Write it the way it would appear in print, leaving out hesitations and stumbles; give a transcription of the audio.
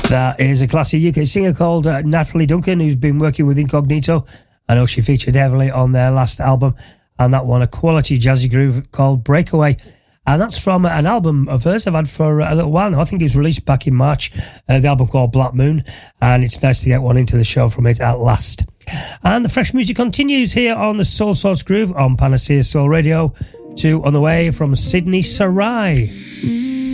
That is a classy UK singer called Natalie Duncan, who's been working with Incognito. I know she featured heavily on their last album, and that one, a quality jazzy groove called Breakaway. And that's from an album of hers I've had for a little while now. I think it was released back in March, the album called Black Moon, and it's nice to get one into the show from it at last. And the fresh music continues here on the Soul Source Groove on Panacea Soul Radio. 2 on the way from Sydney Sarai.